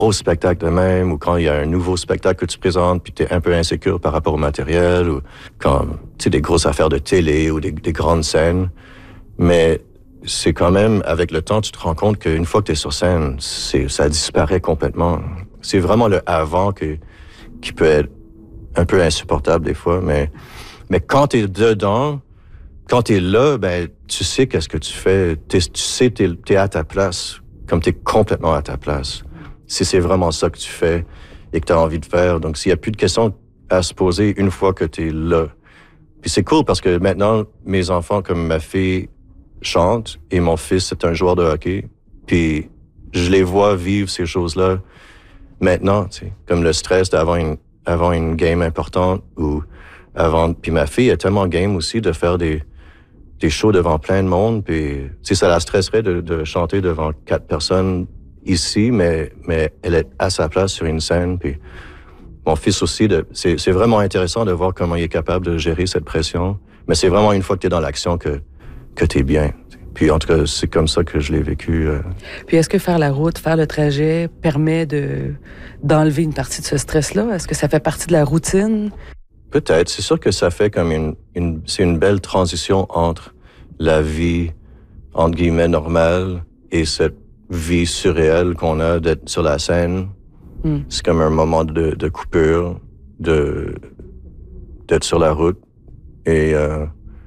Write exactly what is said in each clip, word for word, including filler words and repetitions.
gros spectacle de même, ou quand il y a un nouveau spectacle que tu présentes, puis tu es un peu insécure par rapport au matériel, ou quand, tu sais, des grosses affaires de télé ou des, des grandes scènes. Mais c'est quand même, avec le temps, tu te rends compte qu'une fois que tu es sur scène, c'est, ça disparaît complètement. C'est vraiment le avant que, qui peut être un peu insupportable des fois, mais, mais quand tu es dedans, quand tu es là, ben, tu sais qu'est-ce que tu fais. T'es, tu sais, tu es à ta place, comme tu es complètement à ta place. Si c'est vraiment ça que tu fais et que tu as envie de faire. Donc, s'il n'y a plus de questions à se poser une fois que tu es là. Puis c'est cool parce que maintenant, mes enfants, comme ma fille, chantent et mon fils est un joueur de hockey. Puis je les vois vivre ces choses-là maintenant, tu sais, comme le stress d'avant une, avant une game importante ou avant... Puis ma fille est tellement game aussi de faire des, des shows devant plein de monde. Puis, tu sais, ça la stresserait de, de chanter devant quatre personnes ici, mais, mais elle est à sa place sur une scène. Puis mon fils aussi, de, c'est, c'est vraiment intéressant de voir comment il est capable de gérer cette pression. Mais c'est vraiment une fois que tu es dans l'action que, que tu es bien. Puis en tout cas, c'est comme ça que je l'ai vécu. Euh. Puis est-ce que faire la route, faire le trajet permet de, d'enlever une partie de ce stress-là? Est-ce que ça fait partie de la routine? Peut-être. C'est sûr que ça fait comme une, une, c'est une belle transition entre la vie, entre guillemets, normale et cette vie surréelle qu'on a d'être sur la scène. Mm. C'est comme un moment de, de coupure, de, d'être sur la route et euh,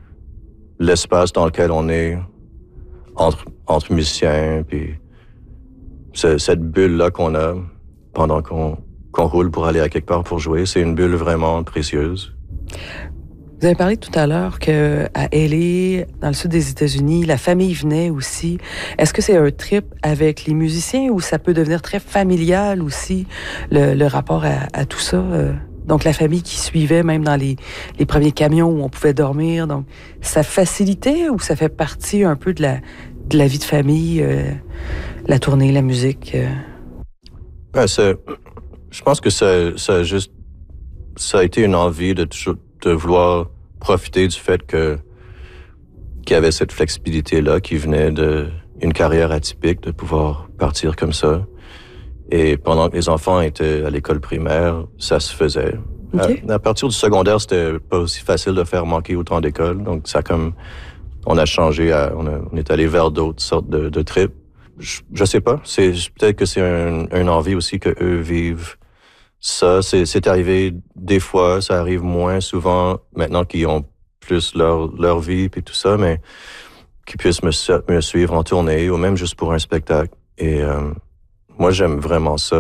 l'espace dans lequel on est entre, entre musiciens, puis ce, cette bulle-là qu'on a pendant qu'on, qu'on roule pour aller à quelque part pour jouer, c'est une bulle vraiment précieuse. Vous avez parlé tout à l'heure qu'à L A, dans le sud des États-Unis, la famille venait aussi. Est-ce que c'est un trip avec les musiciens ou ça peut devenir très familial aussi, le, le rapport à, à tout ça? Donc, la famille qui suivait, même dans les, les premiers camions où on pouvait dormir. Donc, ça facilitait ou ça fait partie un peu de la, de la vie de famille, euh, la tournée, la musique? Euh... Ben, c'est, je pense que ça, ça a juste, ça a été une envie de toujours, de vouloir profiter du fait que qu'il y avait cette flexibilité-là qui venait d'une carrière atypique, de pouvoir partir comme ça. Et pendant que les enfants étaient à l'école primaire, ça se faisait. Okay. À, à partir du secondaire, c'était pas aussi facile de faire manquer autant d'écoles. Donc, ça comme... On a changé, à, on, a, on est allé vers d'autres sortes de, de trips. Je, je sais pas. C'est, peut-être que c'est un, un envie aussi que eux vivent ça. C'est, c'est arrivé des fois, ça arrive moins souvent maintenant qu'ils ont plus leur, leur vie et tout ça, mais qu'ils puissent me, me suivre en tournée ou même juste pour un spectacle. Et... Euh, moi, j'aime vraiment ça.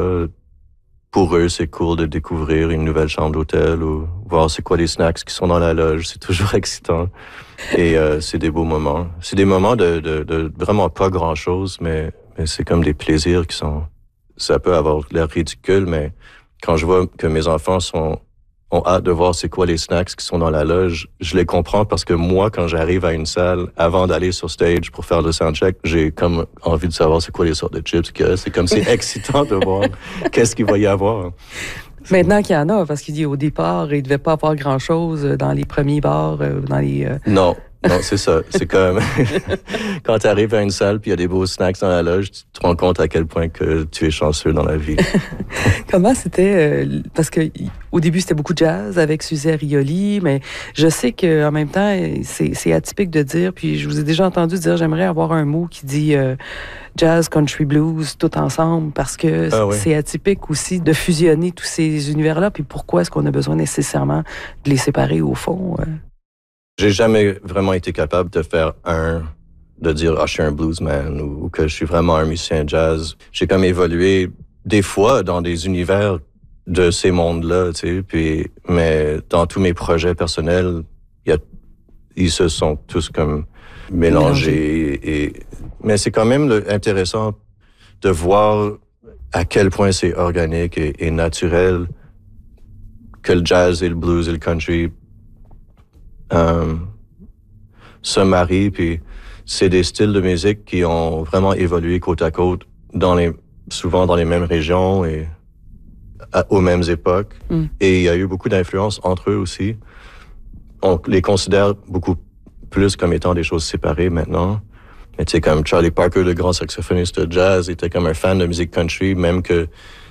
Pour eux, c'est cool de découvrir une nouvelle chambre d'hôtel ou voir c'est quoi les snacks qui sont dans la loge. C'est toujours excitant. Et euh, c'est des beaux moments. C'est des moments de, de, de vraiment pas grand-chose, mais, mais c'est comme des plaisirs qui sont... Ça peut avoir l'air ridicule, mais quand je vois que mes enfants sont, ont hâte de voir c'est quoi les snacks qui sont dans la loge, je les comprends parce que moi, quand j'arrive à une salle, avant d'aller sur stage pour faire le soundcheck, j'ai comme envie de savoir c'est quoi les sortes de chips qu'il y a. C'est comme c'est excitant de voir qu'est-ce qu'il va y avoir. Maintenant qu'il y en a, parce qu'il dit au départ, il ne devait pas avoir grand-chose dans les premiers bars, dans les... Euh... Non. Non, c'est ça. C'est comme quand tu arrives à une salle puis il y a des beaux snacks dans la loge, tu te rends compte à quel point que tu es chanceux dans la vie. Comment c'était euh, parce que au début c'était beaucoup de jazz avec Suzy Rioli, mais je sais que en même temps c'est, c'est atypique de dire. Puis je vous ai déjà entendu dire j'aimerais avoir un mot qui dit euh, jazz, country, blues tout ensemble parce que ah, oui. c'est atypique aussi de fusionner tous ces univers-là. Puis pourquoi est-ce qu'on a besoin nécessairement de les séparer au fond? Euh? J'ai jamais vraiment été capable de faire un, de dire, ah, je suis un bluesman ou, ou que je suis vraiment un musicien jazz. J'ai comme évolué des fois dans des univers de ces mondes-là, tu sais, puis, mais dans tous mes projets personnels, y a, ils se sont tous comme mélangés. Et, et, mais c'est quand même le, intéressant de voir à quel point c'est organique et, et naturel que le jazz et le blues et le country Euh, se marient, puis c'est des styles de musique qui ont vraiment évolué côte à côte, dans les, souvent dans les mêmes régions et à, aux mêmes époques. Mm. Et il y a eu beaucoup d'influences entre eux aussi. On les considère beaucoup plus comme étant des choses séparées maintenant. Mais tu sais, comme Charlie Parker, le grand saxophoniste de jazz, était comme un fan de musique country, même que